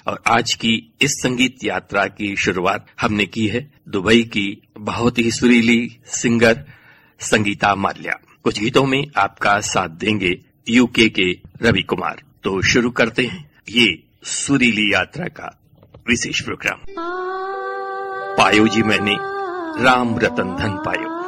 और आज की इस संगीत यात्रा की शुरुआत हमने की है दुबई की बहुत ही सुरीली सिंगर संगीता माल्या। कुछ गीतों में आपका साथ देंगे यूके के रवि कुमार। तो शुरू करते हैं ये सुरीली यात्रा का विशेष प्रोग्राम। पायो जी मैंने राम रतन धन पायो।